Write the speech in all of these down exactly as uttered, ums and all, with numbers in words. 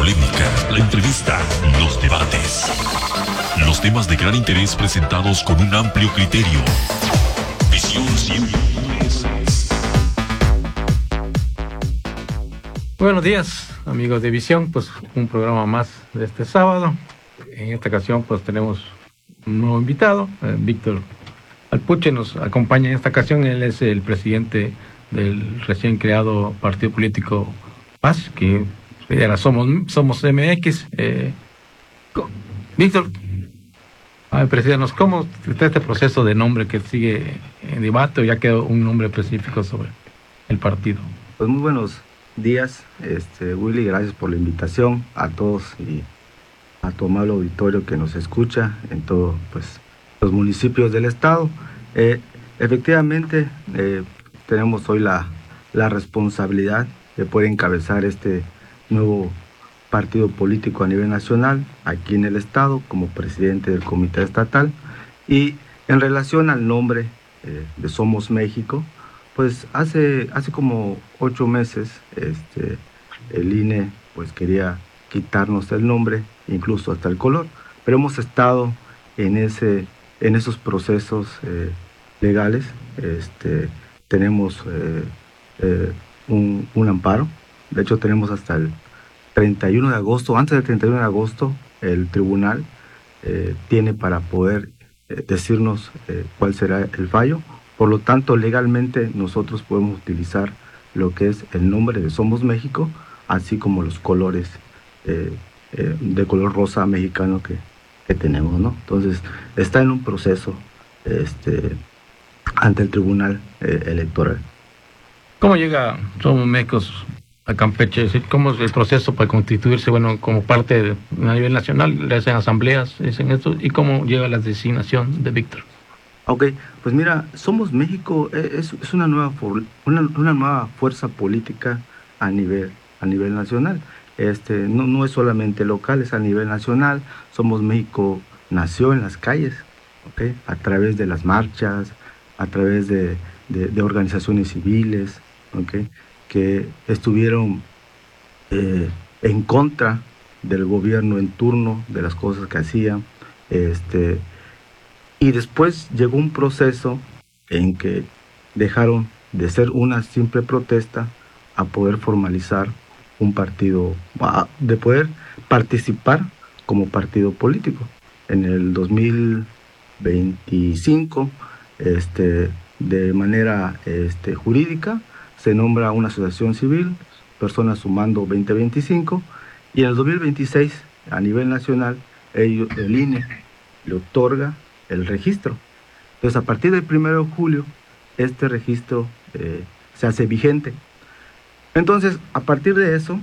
polémica, la entrevista, los debates. Los temas de gran interés presentados con un amplio criterio. Visión siempre. Buenos días, amigos de Visión, pues un programa más de este sábado. En esta ocasión pues tenemos un nuevo invitado, eh, Víctor Alpuche nos acompaña en esta ocasión. Él es el presidente del recién creado partido político Paz, que era Somos, Somos M X. Eh, Víctor, a ver, presidente, ¿cómo está este proceso de nombre que sigue en debate o ya quedó un nombre específico sobre el partido? Pues muy buenos días, este, Willy, gracias por la invitación a todos y a tu amable auditorio que nos escucha en todos pues, los municipios del estado. Eh, efectivamente, eh, tenemos hoy la, la responsabilidad de poder encabezar este nuevo partido político a nivel nacional, aquí en el estado, como presidente del comité estatal. Y en relación al nombre eh, de Somos México, pues hace, hace como ocho meses este, el I N E pues, quería quitarnos el nombre, incluso hasta el color, pero hemos estado en, ese, en esos procesos eh, legales. Este, tenemos eh, eh, un, un amparo, de hecho tenemos hasta el treinta y uno de agosto, antes del treinta y uno de agosto, el tribunal eh, tiene para poder eh, decirnos eh, cuál será el fallo. Por lo tanto, legalmente nosotros podemos utilizar lo que es el nombre de Somos México, así como los colores eh, eh, de color rosa mexicano que, que tenemos, ¿no? Entonces, está en un proceso este, ante el Tribunal eh, Electoral. ¿Cómo llega Somos México a Campeche? ¿Cómo es el proceso para constituirse, bueno, como parte de, a nivel nacional? ¿Le hacen asambleas, hacen esto? ¿Y cómo llega la designación de Víctor? Ok, pues mira, Somos México es, es una, nueva for, una, una nueva fuerza política a nivel, a nivel nacional. Este, no, no es solamente local, es a nivel nacional. Somos México nació en las calles, okay, a través de las marchas, a través de, de, de organizaciones civiles, okay, que estuvieron eh, en contra del gobierno en turno, de las cosas que hacían. Este, y después llegó un proceso en que dejaron de ser una simple protesta a poder formalizar un partido, de poder participar como partido político. En el dos mil veinticinco, este, de manera este, jurídica, se nombra una asociación civil, Personas Sumando veinte veinticinco, y en el dos mil veintiséis, a nivel nacional, el, el I N E le otorga el registro. Entonces, a partir del primero de julio, este registro eh, se hace vigente. Entonces, a partir de eso,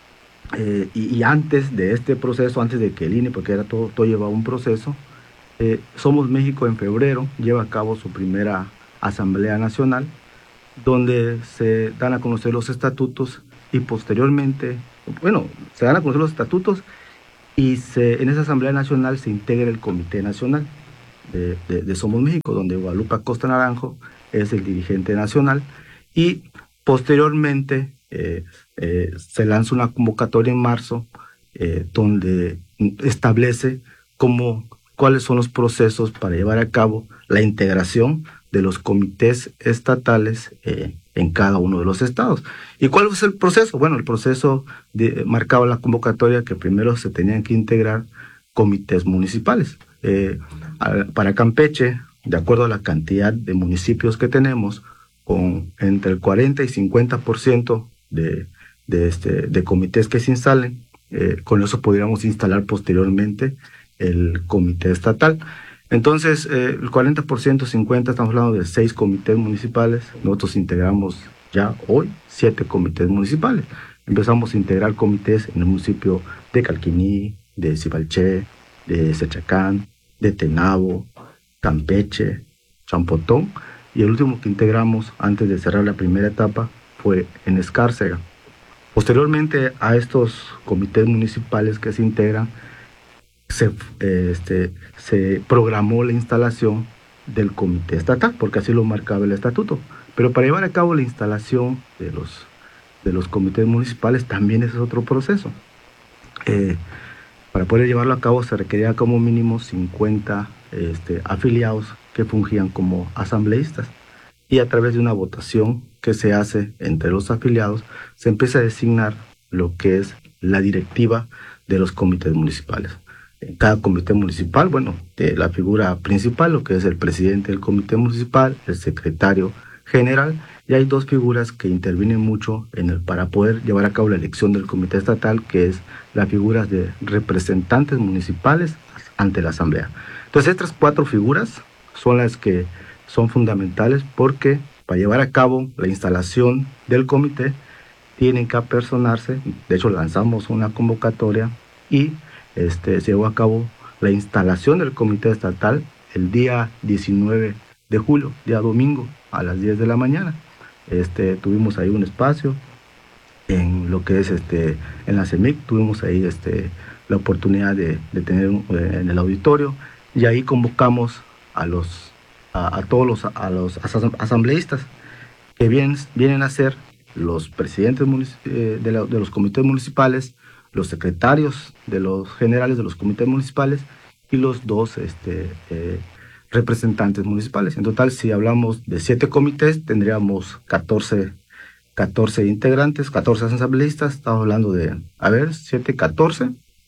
eh, y, y antes de este proceso, antes de que el I N E, porque era todo, todo llevaba un proceso, eh, Somos México en febrero lleva a cabo su primera Asamblea Nacional, donde se dan a conocer los estatutos y posteriormente, bueno, se dan a conocer los estatutos y se, en esa Asamblea Nacional se integra el Comité Nacional de, de, de Somos México, donde Guadalupe Acosta Naranjo es el dirigente nacional, y posteriormente eh, eh, se lanza una convocatoria en marzo eh, donde establece cómo, cuáles son los procesos para llevar a cabo la integración de los comités estatales eh, en cada uno de los estados. ¿Y cuál es el proceso? Bueno, el proceso de, marcaba la convocatoria que primero se tenían que integrar comités municipales. Eh, a, para Campeche, de acuerdo a la cantidad de municipios que tenemos, con entre el cuarenta y cincuenta por ciento de, de, este, de comités que se instalen, eh, con eso podríamos instalar posteriormente el comité estatal. Entonces, eh, el cuarenta por ciento, cincuenta por ciento, estamos hablando de seis comités municipales. Nosotros integramos ya hoy siete comités municipales. Empezamos a integrar comités en el municipio de Calquiní, de Cibalché, de Sechacán, de Tenabo, Campeche, Champotón, y el último que integramos antes de cerrar la primera etapa fue en Escárcega. Posteriormente a estos comités municipales que se integran, Se, eh, este, se programó la instalación del comité estatal, porque así lo marcaba el estatuto. Pero para llevar a cabo la instalación de los, de los comités municipales también es otro proceso. Eh, para poder llevarlo a cabo se requería como mínimo cincuenta este, afiliados que fungían como asambleístas. Y a través de una votación que se hace entre los afiliados, se empieza a designar lo que es la directiva de los comités municipales. En cada comité municipal, bueno, de la figura principal, lo que es el presidente del comité municipal, el secretario general, y hay dos figuras que intervienen mucho en el, para poder llevar a cabo la elección del comité estatal, que es la figura de representantes municipales ante la asamblea. Entonces, estas cuatro figuras son las que son fundamentales porque para llevar a cabo la instalación del comité tienen que apersonarse. De hecho, lanzamos una convocatoria y este, se llevó a cabo la instalación del comité estatal el día diecinueve de julio, día domingo, a las diez de la mañana. Este, tuvimos ahí un espacio en lo que es este, en la CEMIC, tuvimos ahí este, la oportunidad de, de tener eh, en el auditorio, y ahí convocamos a los A, a todos los, a los asambleístas que vienen, vienen a ser los presidentes eh, de, la, de los comités municipales, los secretarios de los generales de los comités municipales y los dos este, eh, representantes municipales. En total, si hablamos de siete comités, tendríamos catorce, catorce integrantes, catorce asambleístas. Estamos hablando de, a ver, siete, catorce,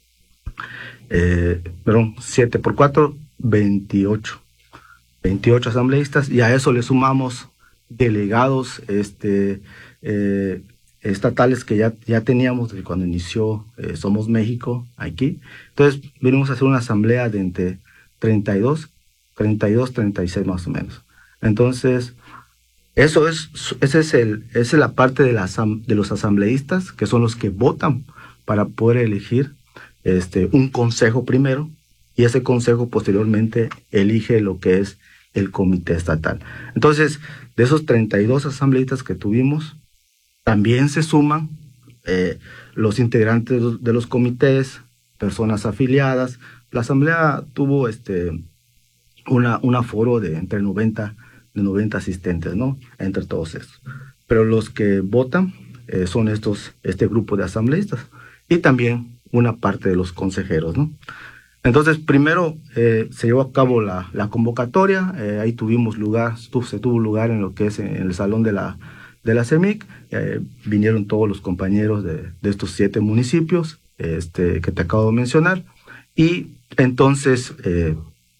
eh, perdón, siete por cuatro, veintiocho. veintiocho asambleístas, y a eso le sumamos delegados este, eh, estatales que ya, ya teníamos desde cuando inició eh, Somos México aquí. Entonces venimos a hacer una asamblea de entre treinta y dos, treinta y dos, treinta y seis más o menos. Entonces, eso es, ese es el, esa es la parte de, la, de los asambleístas, que son los que votan para poder elegir este, un consejo primero, y ese consejo posteriormente elige lo que es el comité estatal. Entonces, de esos treinta y dos asambleístas que tuvimos, también se suman eh, los integrantes de los comités, personas afiliadas. La asamblea tuvo este, una, un aforo de entre noventa, de noventa asistentes, ¿no? Entre todos estos. Pero los que votan eh, son estos, este grupo de asambleístas, y también una parte de los consejeros, ¿no? Entonces, primero eh, se llevó a cabo la, la convocatoria, eh, ahí tuvimos lugar, tu, se tuvo lugar en lo que es en el salón de la, de la CEMIC, eh, vinieron todos los compañeros de, de estos siete municipios este, que te acabo de mencionar, y entonces eh,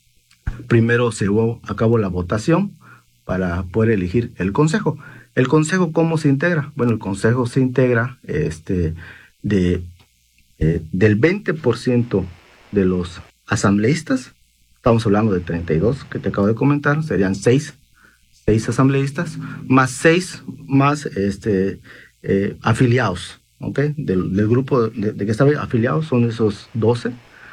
primero se llevó a cabo la votación para poder elegir el consejo. ¿El consejo cómo se integra? Bueno, el consejo se integra este, de, eh, del veinte por ciento de los asambleístas. Estamos hablando de treinta y dos que te acabo de comentar, serían seis, seis asambleístas, más seis más este, eh, afiliados, ¿ok? Del, del grupo de, de que estaba afiliados son esos doce,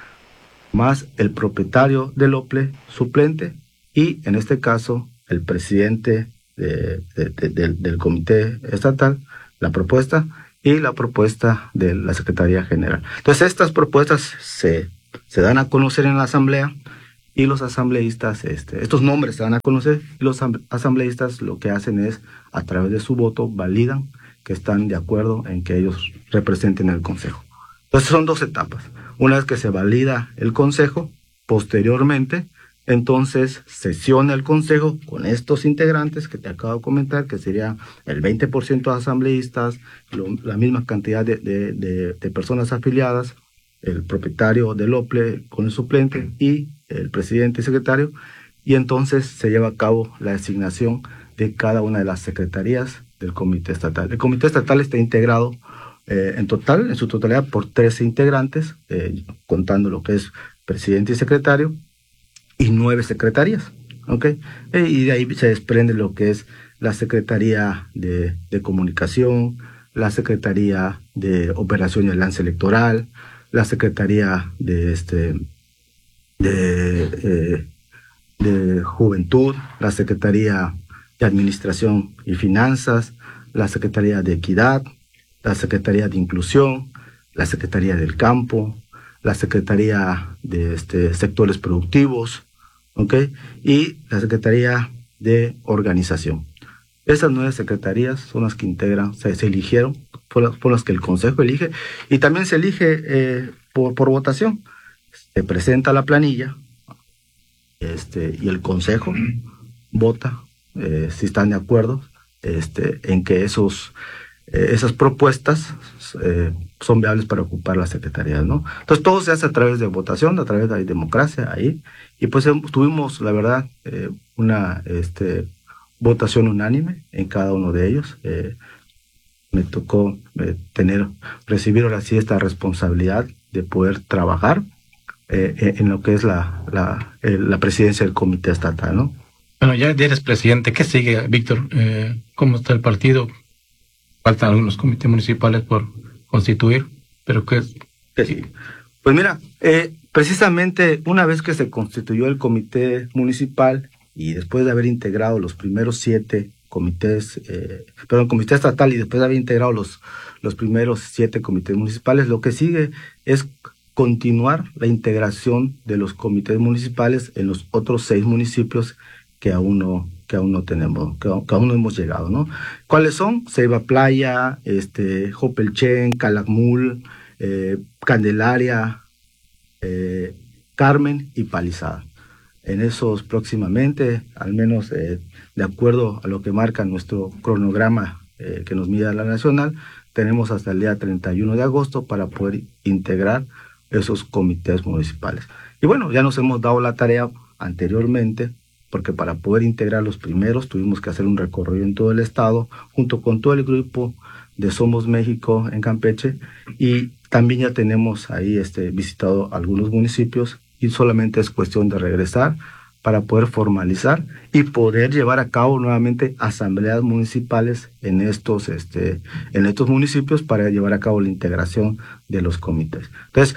más el propietario del OPLE suplente, y en este caso el presidente de, de, de, de, del comité estatal, la propuesta, y la propuesta de la Secretaría General. Entonces, estas propuestas se se dan a conocer en la asamblea, y los asambleístas, este, estos nombres se dan a conocer, y los asambleístas lo que hacen es, a través de su voto, validan que están de acuerdo en que ellos representen el consejo. Entonces son dos etapas. Una vez que se valida el consejo, posteriormente, entonces sesiona el consejo con estos integrantes que te acabo de comentar, que sería el veinte por ciento de asambleístas, lo, la misma cantidad de, de, de, de personas afiliadas, el propietario del OPLE con el suplente y el presidente y secretario, y entonces se lleva a cabo la designación de cada una de las secretarías del comité estatal. El comité estatal está integrado eh, en total, en su totalidad, por trece integrantes, eh, contando lo que es presidente y secretario, y nueve secretarías, ¿ok? Eh, y de ahí se desprende lo que es la Secretaría de, de Comunicación, la Secretaría de Operación y Alcance Electoral, la Secretaría de, este, de, eh, de Juventud, la Secretaría de Administración y Finanzas, la Secretaría de Equidad, la Secretaría de Inclusión, la Secretaría del Campo, la Secretaría de este, Sectores Productivos, ¿ok? Y la Secretaría de Organización. Esas nueve secretarías son las que integran, se, se eligieron, por las, por las que el Consejo elige, y también se elige eh, por, por votación. Se presenta la planilla, este, y el Consejo vota eh, si están de acuerdo este, en que esos, eh, esas propuestas eh, son viables para ocupar las secretarías, ¿no? Entonces todo se hace a través de votación, a través de la democracia ahí, y pues eh, tuvimos, la verdad, eh, una este, votación unánime en cada uno de ellos. Eh, me tocó eh, tener, recibir ahora sí esta responsabilidad de poder trabajar eh, en lo que es la, la, eh, la presidencia del comité estatal, ¿no? Bueno, ya eres presidente. ¿Qué sigue, Víctor? Eh, ¿Cómo está el partido? Faltan algunos comités municipales por constituir, pero ¿qué es? ¿Qué sigue? Pues mira, eh, precisamente una vez que se constituyó el comité municipal y después de haber integrado los primeros siete comités, eh, perdón, comité estatal, y después de haber integrado los, los primeros siete comités municipales, lo que sigue es continuar la integración de los comités municipales en los otros seis municipios que aún no, que aún no tenemos, que, que aún no hemos llegado, ¿no? ¿Cuáles son? Ceiba Playa, este, Jopelchen, Calakmul, eh, Candelaria, eh, Carmen y Palizada. En esos próximamente, al menos eh, de acuerdo a lo que marca nuestro cronograma eh, que nos mide la nacional, tenemos hasta el día treinta y uno de agosto para poder integrar esos comités municipales. Y bueno, ya nos hemos dado la tarea anteriormente, porque para poder integrar los primeros tuvimos que hacer un recorrido en todo el estado, junto con todo el grupo de Somos México en Campeche, y también ya tenemos ahí este, visitado algunos municipios, y solamente es cuestión de regresar para poder formalizar y poder llevar a cabo nuevamente asambleas municipales en estos, este, en estos municipios para llevar a cabo la integración de los comités. Entonces,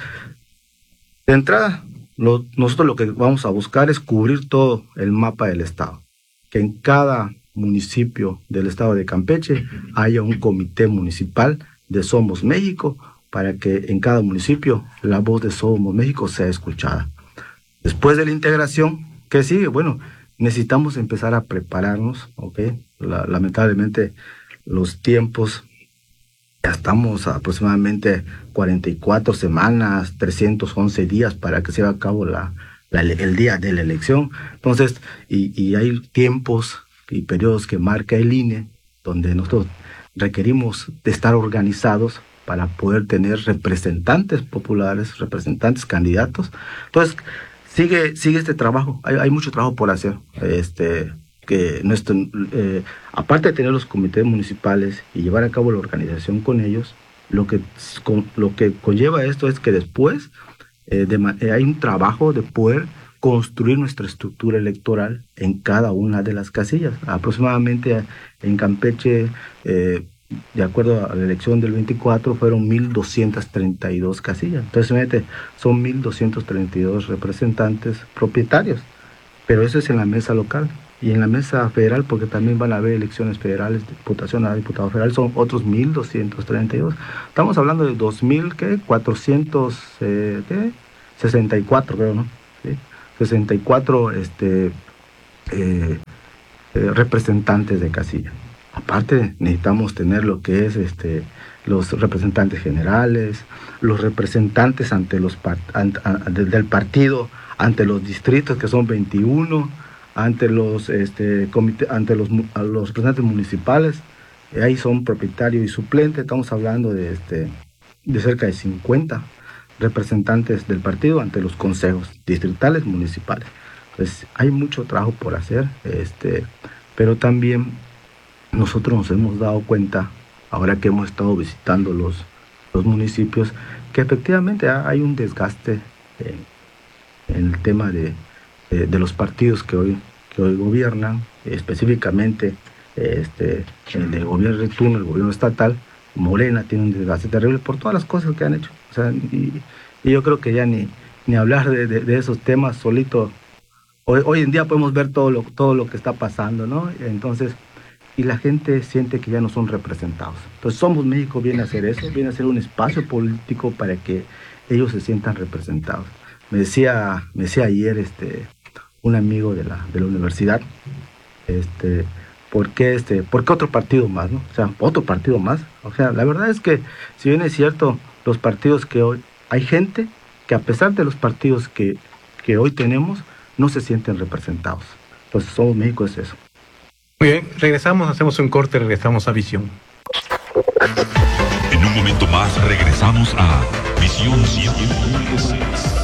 de entrada, Lo, nosotros lo que vamos a buscar es cubrir todo el mapa del estado, que en cada municipio del estado de Campeche haya un comité municipal de Somos México, para que en cada municipio la voz de Somos México sea escuchada. Después de la integración, ¿qué sigue? Bueno, necesitamos empezar a prepararnos, ¿ok? La, lamentablemente los tiempos, ya estamos a aproximadamente cuarenta y cuatro semanas, trescientos once días para que se lleve a cabo la, la, el día de la elección. Entonces, y, y hay tiempos y periodos que marca el I N E, donde nosotros requerimos de estar organizados para poder tener representantes populares, representantes candidatos. Entonces, sigue, sigue este trabajo. Hay, hay mucho trabajo por hacer. Este... que nuestro, eh, aparte de tener los comités municipales y llevar a cabo la organización con ellos, lo que, con, lo que conlleva esto es que después eh, de, eh, hay un trabajo de poder construir nuestra estructura electoral en cada una de las casillas. Aproximadamente en Campeche, eh, de acuerdo a la elección del veinticuatro, fueron mil doscientas treinta y dos casillas. Entonces, son mil doscientos treinta y dos representantes propietarios, pero eso es en la mesa local. Y en la mesa federal, porque también van a haber elecciones federales, diputación a diputado federal, son otros mil doscientos treinta y dos. Estamos hablando de dos mil cuatrocientos sesenta y cuatro, creo, ¿no? ¿Sí? sesenta y cuatro este, eh, eh, representantes de casilla. Aparte, necesitamos tener lo que es este, los representantes generales, los representantes ante los part ante, ante, del partido, ante los distritos, que son veintiuno, ante los este comité, ante los, los representantes municipales, eh, ahí son propietario y suplente. Estamos hablando de este de cerca de cincuenta representantes del partido ante los consejos distritales municipales. Pues hay mucho trabajo por hacer, este, pero también nosotros nos hemos dado cuenta, ahora que hemos estado visitando los, los municipios, que efectivamente hay un desgaste en, en el tema de De, de los partidos que hoy, que hoy gobiernan, específicamente este, el de gobierno de turno, el gobierno estatal. Morena tiene un desgaste terrible por todas las cosas que han hecho. O sea, y, y yo creo que ya ni, ni hablar de, de, de esos temas solito. Hoy, hoy en día podemos ver todo lo, todo lo que está pasando, ¿no? Entonces, y la gente siente que ya no son representados. Entonces, Somos México viene a hacer eso, viene a ser un espacio político para que ellos se sientan representados. Me decía, me decía ayer este, un amigo de la, de la universidad, este, ¿por qué, este, ¿por qué otro partido más, no? O sea, otro partido más. O sea, la verdad es que, si bien es cierto, los partidos que hoy, hay gente que a pesar de los partidos que, que hoy tenemos, no se sienten representados. Pues Somos México es eso. Muy bien, regresamos, hacemos un corte, regresamos a Visión. En un momento más regresamos a Visión ciento dieciséis.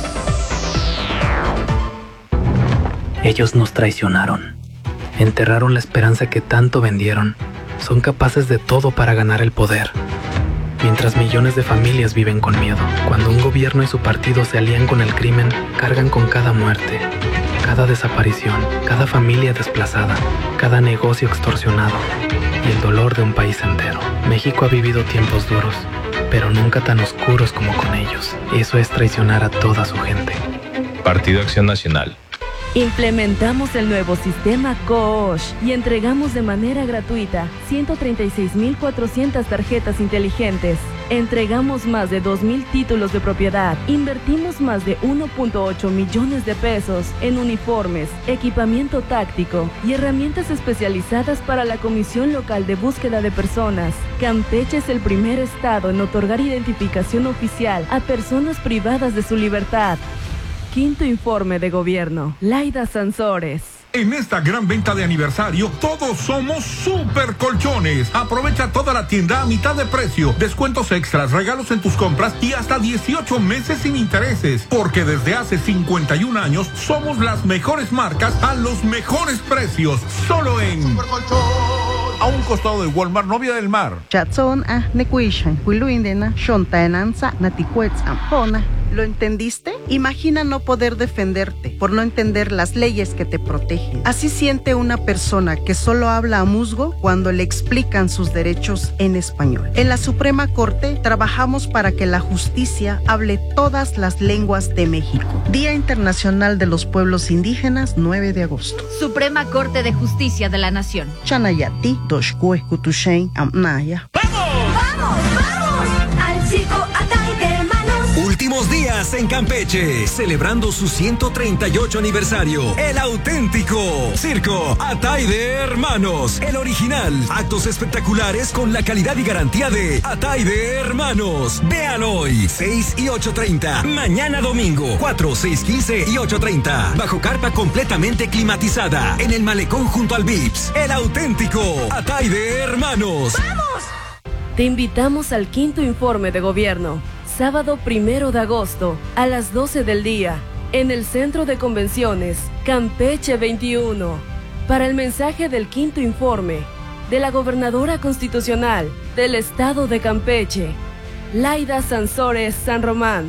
Ellos nos traicionaron. Enterraron la esperanza que tanto vendieron. Son capaces de todo para ganar el poder. Mientras millones de familias viven con miedo. Cuando un gobierno y su partido se alían con el crimen, cargan con cada muerte, cada desaparición, cada familia desplazada, cada negocio extorsionado y el dolor de un país entero. México ha vivido tiempos duros, pero nunca tan oscuros como con ellos. Eso es traicionar a toda su gente. Partido Acción Nacional. Implementamos el nuevo sistema COOSH y entregamos de manera gratuita ciento treinta y seis mil cuatrocientas tarjetas inteligentes. Entregamos más de dos mil títulos de propiedad. Invertimos más de uno punto ocho millones de pesos en uniformes, equipamiento táctico y herramientas especializadas para la Comisión Local de Búsqueda de Personas. Campeche es el primer estado en otorgar identificación oficial a personas privadas de su libertad. Quinto informe de gobierno. Laida Sansores. En esta gran venta de aniversario, todos somos Super Colchones. Aprovecha toda la tienda a mitad de precio, descuentos extras, regalos en tus compras y hasta dieciocho meses sin intereses. Porque desde hace cincuenta y un años somos las mejores marcas a los mejores precios. Solo en Super Colchón. A un costado de Walmart, Novia del Mar. Chatson a Nekuishan, Huiluindena, Shontaenanza, Naticuetz, Ampona. ¿Lo entendiste? Imagina no poder defenderte por no entender las leyes que te protegen. Así siente una persona que solo habla a musgo cuando le explican sus derechos en español. En la Suprema Corte trabajamos para que la justicia hable todas las lenguas de México. Día Internacional de los Pueblos Indígenas, nueve de agosto. Suprema Corte de Justicia de la Nación. Chanayati, Doshkue, Kutushen, Amnaya. ¡Vamos! ¡Vamos! ¡Vamos! Al circo Atay de Hermanos. Últimos días en Campeche, celebrando su ciento treinta y ocho aniversario. El auténtico Circo Atay de Hermanos. El original. Actos espectaculares con la calidad y garantía de Atay de Hermanos. Vean hoy, seis y ocho treinta. Mañana domingo, cuatro, seis, quince y ocho treinta. Bajo carpa completamente climatizada. En el malecón junto al Vips. El auténtico Atay de Hermanos. ¡Vamos! Te invitamos al quinto informe de gobierno. Sábado primero de agosto, a las doce del día, en el Centro de Convenciones, Campeche veintiuno, para el mensaje del quinto informe de la Gobernadora Constitucional del Estado de Campeche, Laida Sansores San Román.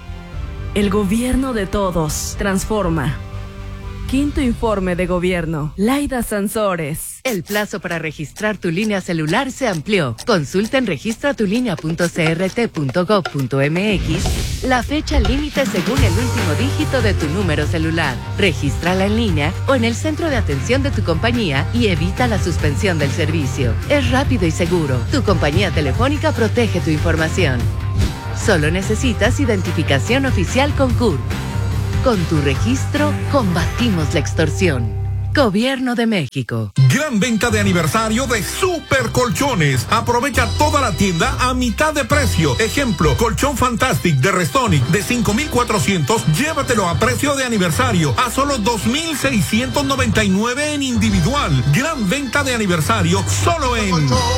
El gobierno de todos transforma. Quinto informe de gobierno, Laida Sansores. El plazo para registrar tu línea celular se amplió. Consulta en registra tu línea punto c r t punto gov punto m x la fecha límite según el último dígito de tu número celular. Regístrala en línea o en el centro de atención de tu compañía y evita la suspensión del servicio. Es rápido y seguro. Tu compañía telefónica protege tu información. Solo necesitas identificación oficial con C U R. Con tu registro, combatimos la extorsión. Gobierno de México. Gran venta de aniversario de Super Colchones. Aprovecha toda la tienda a mitad de precio. Ejemplo, colchón Fantastic de Restonic de cinco mil cuatrocientos. Llévatelo a precio de aniversario a solo dos mil seiscientos noventa y nueve en individual. Gran venta de aniversario solo en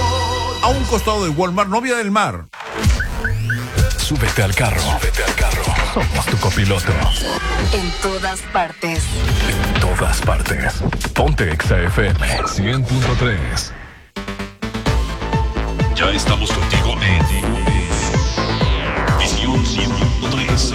a un costado de Walmart, Novia del Mar. Súbete al carro. Súbete al carro. Somos tu copiloto. En todas partes. En todas partes. Ponte Exa F M cien punto tres. Ya estamos contigo en Visión cien punto tres.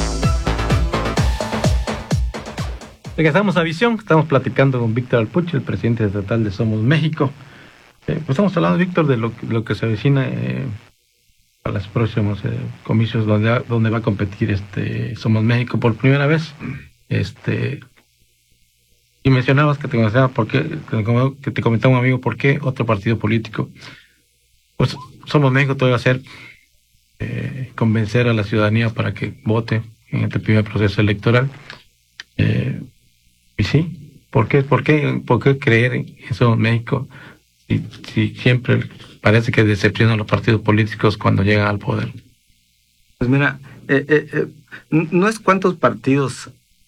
Regresamos a Visión. Estamos platicando con Víctor Alpuche, el presidente estatal de Somos México. Eh, pues estamos hablando, Víctor, de lo, lo que se avecina eh, a los próximos eh, comicios donde, donde va a competir este Somos México por primera vez. Este y mencionabas que te comentaba por qué, que te comentaba un amigo por qué otro partido político. Pues Somos México todavía va a ser eh, convencer a la ciudadanía para que vote en este primer proceso electoral. Eh, y sí, ¿Por qué, por qué, por qué creer en eso en México si, si siempre parece que decepcionan a los partidos políticos cuando llegan al poder? Pues mira, eh, eh, eh, no es cuántos partidos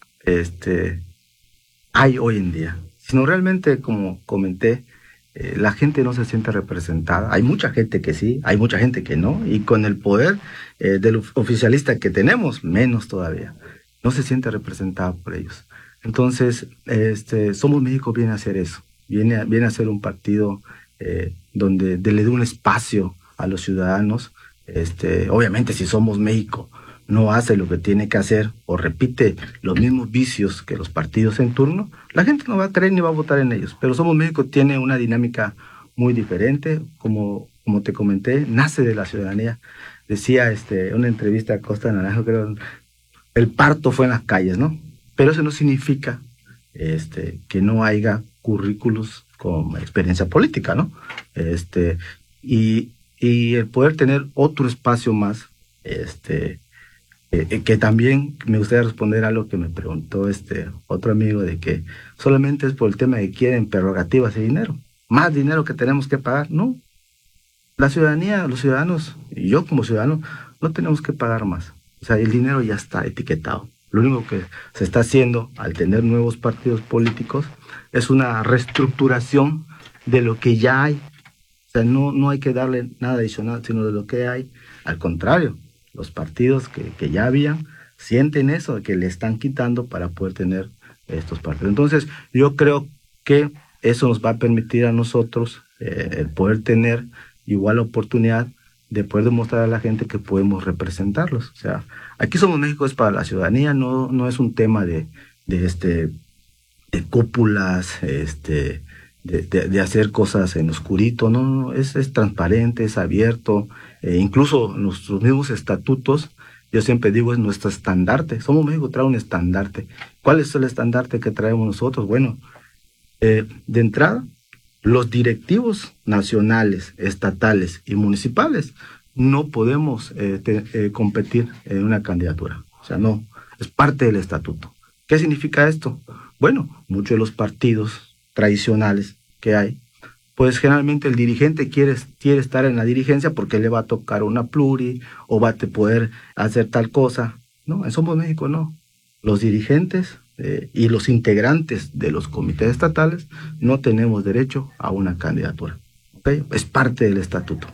este, hay hoy en día, sino realmente, como comenté, eh, la gente no se siente representada. Hay mucha gente que sí, hay mucha gente que no, y con el poder eh, del oficialista que tenemos, menos todavía. No se siente representada por ellos. Entonces, este, Somos México viene a hacer eso, viene a, viene a ser un partido eh, donde de, le dé un espacio a los ciudadanos. Este, obviamente, si Somos México no hace lo que tiene que hacer o repite los mismos vicios que los partidos en turno, la gente no va a creer ni va a votar en ellos. Pero Somos México tiene una dinámica muy diferente, como, como te comenté, nace de la ciudadanía. Decía este, una entrevista a Costa Naranjo, creo, el parto fue en las calles, ¿no? Pero eso no significa este, que no haya currículos con experiencia política, ¿no? Este, y, y el poder tener otro espacio más, este, eh, que también me gustaría responder a lo que me preguntó este otro amigo, de que solamente es por el tema de que quieren prerrogativas y dinero. Más dinero que tenemos que pagar, ¿no? La ciudadanía, los ciudadanos, y yo como ciudadano, no tenemos que pagar más. O sea, el dinero ya está etiquetado. Lo único que se está haciendo al tener nuevos partidos políticos es una reestructuración de lo que ya hay. O sea, no, no hay que darle nada adicional, sino de lo que hay. Al contrario, los partidos que, que ya habían sienten eso, que le están quitando para poder tener estos partidos. Entonces, yo creo que eso nos va a permitir a nosotros eh, el poder tener igual oportunidad de poder demostrar a la gente que podemos representarlos. O sea, aquí Somos México es para la ciudadanía, no, no es un tema de, de, este, de cúpulas, este, de, de, de hacer cosas en oscurito, no, no, es, es transparente, es abierto, eh, incluso nuestros mismos estatutos, yo siempre digo, es nuestro estandarte. Somos México trae un estandarte. ¿Cuál es el estandarte que traemos nosotros? Bueno, eh, de entrada, los directivos nacionales, estatales y municipales no podemos eh, te, eh, competir en una candidatura. O sea, no, es parte del estatuto. ¿Qué significa esto? Bueno, muchos de los partidos tradicionales que hay, pues generalmente el dirigente quiere, quiere estar en la dirigencia porque le va a tocar una pluri o va a poder hacer tal cosa. No, en Somos México no. Los dirigentes Eh, y los integrantes de los comités estatales no tenemos derecho a una candidatura, ¿okay? Es parte del estatuto.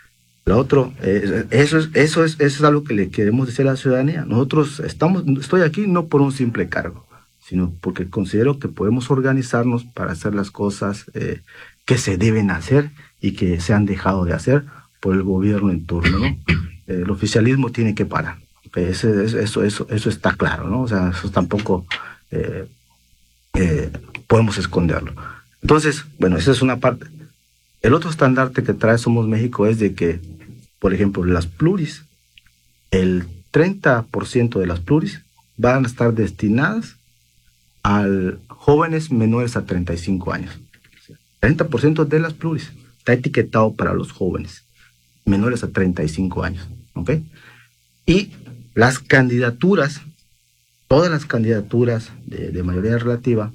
Lo otro, eh, eso, es, eso, es, eso es algo que le queremos decir a la ciudadanía. Nosotros estamos, estoy aquí no por un simple cargo, sino porque considero que podemos organizarnos para hacer las cosas eh, que se deben hacer y que se han dejado de hacer por el gobierno en turno, ¿no? Eh, el oficialismo tiene que parar. Okay, eso, eso, eso, eso está claro, ¿no? O sea, eso tampoco eh, eh, podemos esconderlo. Entonces, bueno, esa es una parte. El otro estandarte que trae Somos México es de que, por ejemplo, las pluris, el treinta por ciento de las pluris van a estar destinadas a jóvenes menores a treinta y cinco años. treinta por ciento de las pluris está etiquetado para los jóvenes menores a treinta y cinco años, ¿ok? Y las candidaturas, todas las candidaturas de, de mayoría relativa,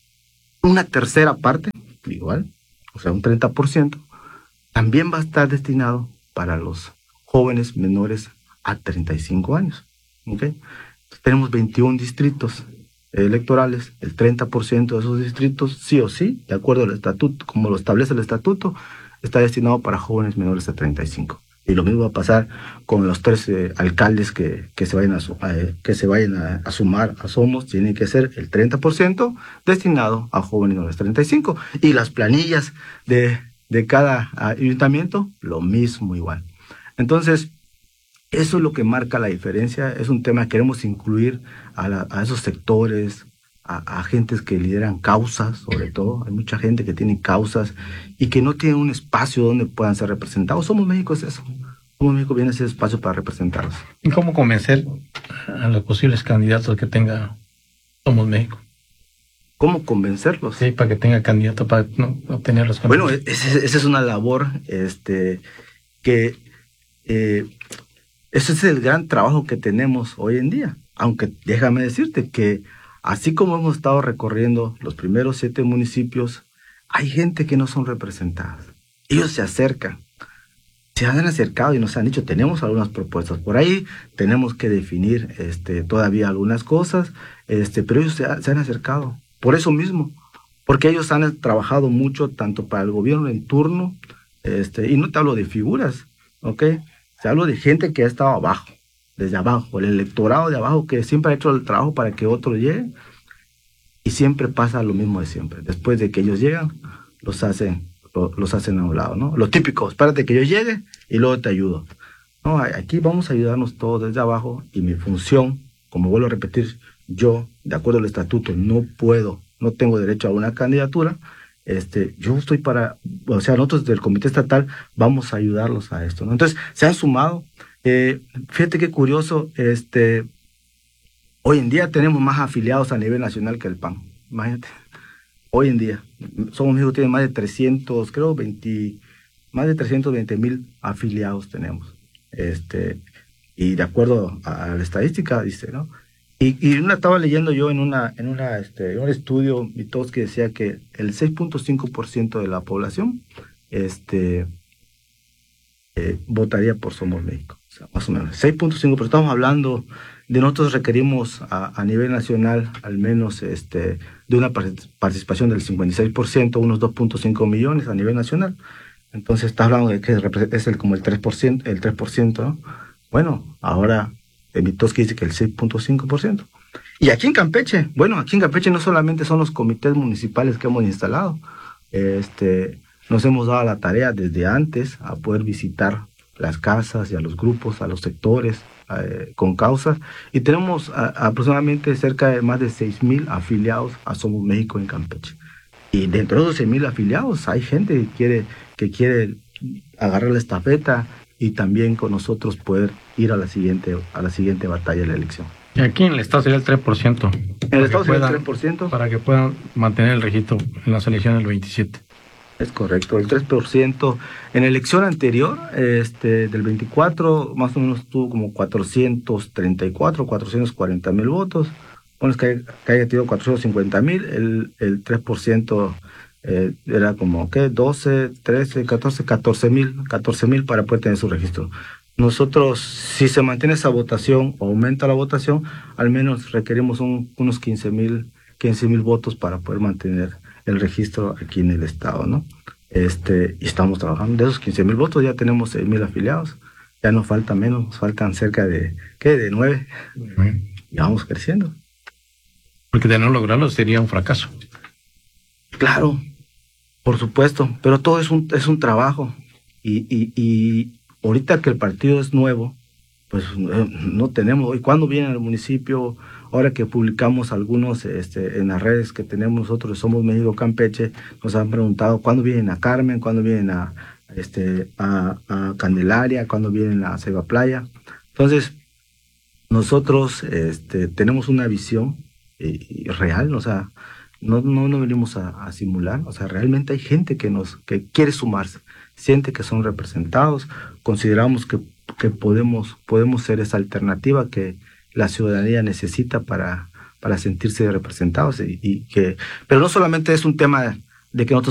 una tercera parte, igual, o sea, un treinta por ciento, también va a estar destinado para los jóvenes menores a treinta y cinco años, ¿ok? Entonces, tenemos veintiún distritos electorales, el treinta por ciento de esos distritos, sí o sí, de acuerdo al estatuto, como lo establece el estatuto, está destinado para jóvenes menores a treinta y cinco. Y lo mismo va a pasar con los tres eh, alcaldes que, que se vayan, a, eh, que se vayan a, a sumar a Somos. Tiene que ser el treinta por ciento destinado a jóvenes menores de treinta y cinco. Y las planillas de, de cada ayuntamiento, lo mismo igual. Entonces, eso es lo que marca la diferencia. Es un tema que queremos incluir a, la, a esos sectores, a, a gentes que lideran causas, sobre todo. Hay mucha gente que tiene causas y que no tiene un espacio donde puedan ser representados. Somos México es eso. Somos México viene a ese espacio para representarlos. ¿Y cómo convencer a los posibles candidatos que tenga Somos México? ¿Cómo convencerlos? Sí, para que tenga candidato, para no obtener los candidatos. Bueno, esa es una labor este, que... Eh, ese es el gran trabajo que tenemos hoy en día. Aunque déjame decirte que así como hemos estado recorriendo los primeros siete municipios, hay gente que no son representadas. Ellos se acercan, se han acercado y nos han dicho, tenemos algunas propuestas por ahí, tenemos que definir este, todavía algunas cosas, este, pero ellos se, ha, se han acercado. Por eso mismo, porque ellos han trabajado mucho tanto para el gobierno en turno, este, y no te hablo de figuras, ¿ok? Te hablo de gente que ha estado abajo, desde abajo, el electorado de abajo que siempre ha hecho el trabajo para que otro llegue, y siempre pasa lo mismo de siempre. Después de que ellos llegan, los hacen, lo, los hacen a un lado, ¿no? Lo típico, espérate que yo llegue y luego te ayudo. No, aquí vamos a ayudarnos todos desde abajo, y mi función, como vuelvo a repetir, yo, de acuerdo al estatuto, no puedo, no tengo derecho a una candidatura. Este, yo estoy para, o sea, nosotros del Comité Estatal vamos a ayudarlos a esto, ¿no? Entonces, se han sumado. Eh, fíjate qué curioso, este, hoy en día tenemos más afiliados a nivel nacional que el P A N, imagínate. Hoy en día, Somos México tiene más de trescientos, creo, veinte, más de trescientos veinte mil afiliados tenemos. Este, y de acuerdo a, a la estadística, dice, ¿no? Y, y una estaba leyendo yo en una en una este un estudio Mitofsky decía que el seis punto cinco por ciento de la población este eh, votaría por Somos México, o sea, más o menos seis punto cinco, pero estamos hablando de nosotros requerimos a, a nivel nacional al menos este de una participación del cincuenta y seis por ciento, unos dos punto cinco millones a nivel nacional. Entonces está hablando de que es el como el tres por ciento, el tres por ciento, ¿no? Bueno, ahora Mitofsky dice que el seis punto cinco por ciento. Y aquí en Campeche, bueno, aquí en Campeche no solamente son los comités municipales que hemos instalado, este, nos hemos dado la tarea desde antes a poder visitar las casas y a los grupos, a los sectores eh, con causas, y tenemos a, aproximadamente cerca de más de seis mil afiliados a Somos México en Campeche. Y dentro de esos seis mil afiliados hay gente que quiere, que quiere agarrar la estafeta y también con nosotros poder ir a la siguiente a la siguiente batalla de la elección. Y aquí en el Estado sería el tres por ciento. En el Estado sería el tres por ciento. Para que puedan mantener el registro en las elecciones del veintisiete. Es correcto, el tres por ciento. En la elección anterior, este, del veinticuatro, más o menos tuvo como cuatrocientos treinta y cuatro, cuatrocientos cuarenta mil votos. Bueno, es que, que haya tenido cuatrocientos cincuenta mil, el, el tres por ciento eh, era como, ¿qué? doce, trece, catorce, catorce mil, catorce mil para poder tener su registro. Nosotros, si se mantiene esa votación o aumenta la votación, al menos requerimos un, unos quince mil votos para poder mantener el registro aquí en el estado, ¿no? Este, y estamos trabajando. De esos quince mil votos ya tenemos seis mil afiliados. Ya nos falta menos, nos faltan cerca de, ¿qué? De nueve. Uh-huh. Y vamos creciendo. Porque de no lograrlo sería un fracaso. Claro, por supuesto, pero todo es un, es un trabajo. Y, y, y ahorita que el partido es nuevo, pues eh, no tenemos. ¿Y cuándo viene al municipio? Ahora que publicamos algunos este, en las redes que tenemos nosotros, Somos México Campeche, nos han preguntado cuándo vienen a Carmen, cuándo vienen a, este, a, a Candelaria, cuándo vienen a Ceiba Playa. Entonces, nosotros este, tenemos una visión eh, real, o sea, no, no, no venimos a, a simular, o sea, realmente hay gente que, nos, que quiere sumarse, siente que son representados, consideramos que, que podemos, podemos ser esa alternativa que la ciudadanía necesita para, para sentirse representados y, y que, pero no solamente es un tema de que nosotros